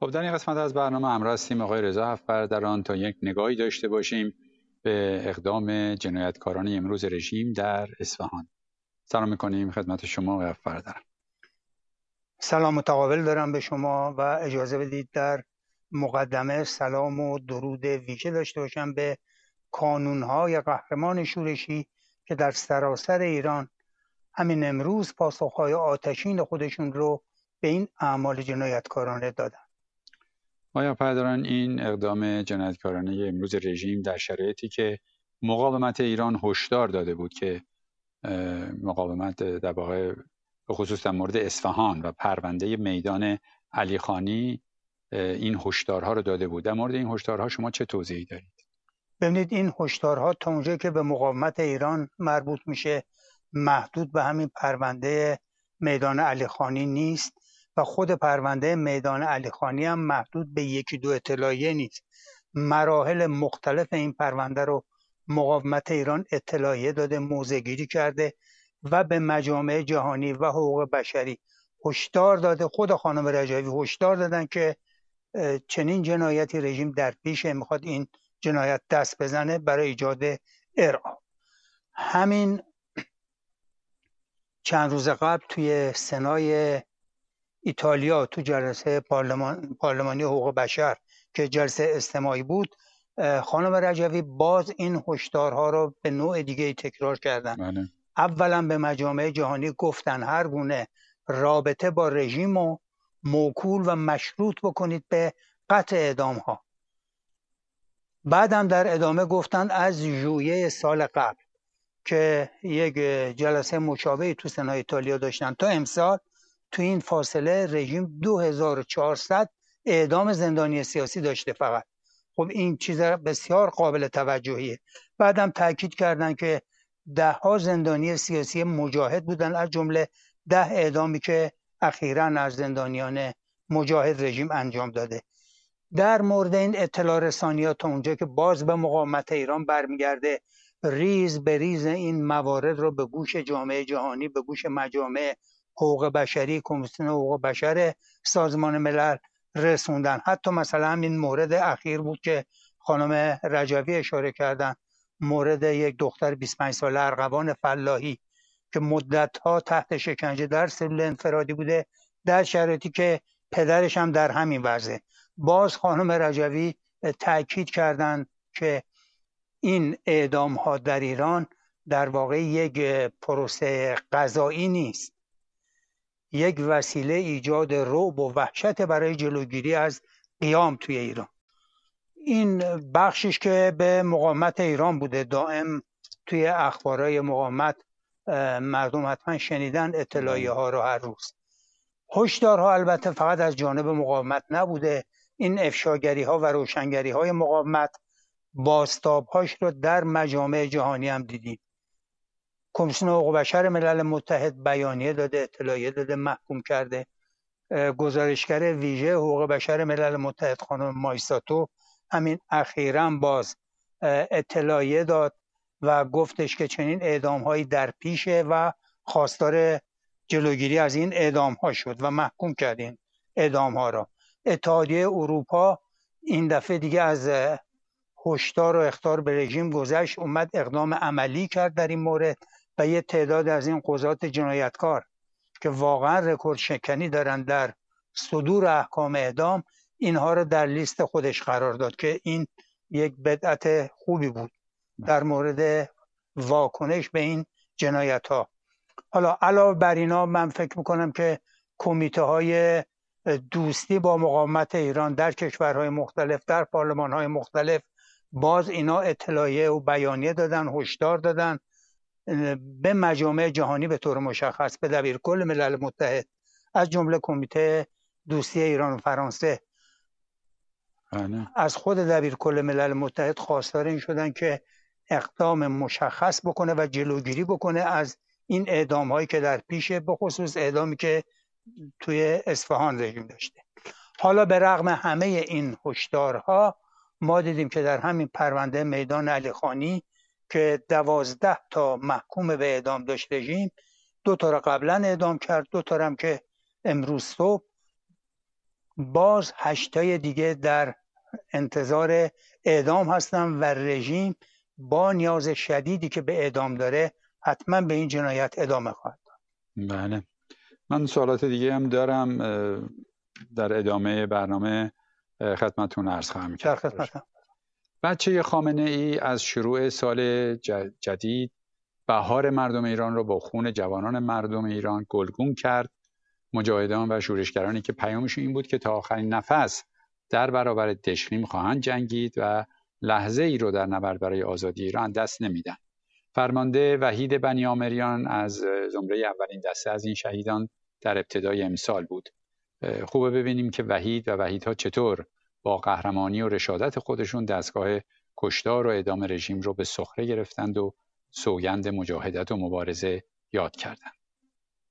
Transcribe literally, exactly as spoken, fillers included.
خب در این قسمت از برنامه همراه هستیم آقای رضا هفت تا یک نگاهی داشته باشیم به اقدام جنایتکاران امروز رژیم در اصفهان. سلام میکنیم خدمت شما آقای هفت. سلام متقابل دارم به شما و اجازه بدید در مقدمه سلام و درود ویژه داشته باشم به کانونهای قهرمان شورشی که در سراسر ایران همین امروز پاسخهای آتشین خودشون رو به این اعمال جنایتکارانه دادن. آیا پدران این اقدام جنایتکارانه امروز رژیم در شرایطی که مقاومت ایران هشدار داده بود که مقاومت در واقع به خصوص در مورد اصفهان و پرونده میدان علی خانی این هشدارها رو داده بود، در مورد این هشدارها شما چه توضیحی دارید؟ ببینید این هشدارها تا اونجایی که به مقاومت ایران مربوط میشه محدود به همین پرونده میدان علی خانی نیست و خود پرونده میدان علی خانی هم محدود به یکی دو اطلاعیه نیست. مراحل مختلف این پرونده رو مقاومت ایران اطلاعیه داده، موضع‌گیری کرده و به مجامع جهانی و حقوق بشری هشدار داده. خود خانم رجوی هشدار دادن که چنین جنایتی رژیم در پیشه، میخواد این جنایت دست بزنه برای ایجاد ارعاب. همین چند روز قبل توی سنای ایتالیا تو جلسه پارلمان پارلمانی حقوق بشر که جلسه استماعی بود، خانم رجوی باز این هشدارها رو به نوع دیگه تکرار کردن. بله. اولا به مجامع جهانی گفتن هر گونه رابطه با رژیم رو موکول و مشروط بکنید به قطع اعدام ها. بعدم در ادامه گفتن از ژوئیه سال قبل که یک جلسه مشابهی تو سنای ایتالیا داشتن تا امسال تو این فاصله رژیم دو هزار و چهارصد اعدام زندانی سیاسی داشته فقط. خب این چیز بسیار قابل توجهیه. بعدم تاکید کردن که ده ها زندانی سیاسی مجاهد بودن، از جمله ده اعدامی که اخیراً از زندانیان مجاهد رژیم انجام داده. در مورد این اطلاع رسانی‌ها تا اونجا که باز به مقاومت ایران برمیگرده، ریز به ریز این موارد رو به گوش جامعه جهانی، به گوش مجامع حقوق بشری، کمیسیون حقوق بشر سازمان ملل رسوندن. حتی مثلا همین مورد اخیر بود که خانم رجوی اشاره کردن، مورد یک دختر بیست و پنج ساله ارغوان فلاحی که مدت‌ها تحت شکنجه در سلول انفرادی بوده، در شرایطی که پدرش هم در همین وضعه. باز خانم رجوی تاکید کردند که این اعدام ها در ایران در واقع یک پروسه قضایی نیست، یک وسیله ایجاد رعب و وحشت برای جلوگیری از قیام توی ایران. این بخشش که به مقاومت ایران بوده، دائم توی اخبارهای مقاومت مردم حتما شنیدن اطلاعیه ها رو هر روز. هشدارها البته فقط از جانب مقاومت نبوده، این افشاگری ها و روشنگری های مقاومت بازتاب هاش رو در مجامع جهانی هم دیدیم. کمیسیون حقوق بشر ملل متحد بیانیه داده، اطلاعیه داده، محکوم کرده. گزارشگر ویژه حقوق بشر ملل متحد خانم مایساتو همین اخیراً باز اطلاعیه داد و گفتش که چنین اعدام هایی در پیشه و خواستار جلوگیری از این اعدام ها شد و محکوم کرد این اعدام ها را. اتحادیه اروپا این دفعه دیگه از هشدار و اخطار به رژیم گذشت، اومد اقدام عملی کرد در این مورد و یه تعداد از این قضات جنایتکار که واقعا رکورد شکنی دارن در صدور احکام اعدام، اینها رو در لیست خودش قرار داد که این یک بدعت خوبی بود در مورد واکنش به این جنایت ها. حالا علاوه بر اینا من فکر میکنم که کمیته های دوستی با مقاومت ایران در کشورهای مختلف، در پارلمانهای مختلف، باز اینا اطلاعیه و بیانیه دادن، هشدار دادن به مجامع جهانی، به طور مشخص به دبیرکل ملل متحد، از جمله کمیته دوستی ایران و فرانسه. آنه. از خود دبیرکل ملل متحد خواستار این شدن که اقدام مشخص بکنه و جلوگیری بکنه از این اعدام هایی که در پیشه، به خصوص اعدامی که توی اصفهان رژیم داشته. حالا به رغم همه این هشدارها ما دیدیم که در همین پرونده میدان علی خانی که دوازده تا محکوم به اعدام داشت رژیم، دو تا را قبلا اعدام کرد، دو تا هم که امروز صبح باز هشتای دیگه در انتظار اعدام هستن و رژیم با نیاز شدیدی که به اعدام داره حتما به این جنایت ادامه خواهد داد. بله، من سوالات دیگه هم دارم، در ادامه برنامه خدمتتون عرض خواهم کرد. در خدمتم. بچه خامنه ای از شروع سال جدید بهار مردم ایران را با خون جوانان مردم ایران گلگون کرد. مجاهدان و شورشگرانی که پیامشون این بود که تا آخرین نفس در برابر دشخیم خواهند جنگید و لحظه ای رو در نبرد برای آزادی ایران دست نمیدن. فرمانده وحید بنیامریان از زمره اولین دسته از این شهیدان در ابتدای امسال بود. خوبه ببینیم که وحید و وحیدها چطور با قهرمانی و رشادت خودشون دستگاه کشتار و اعدام رژیم رو به سخره گرفتند و سوگند مجاهدت و مبارزه یاد کردند.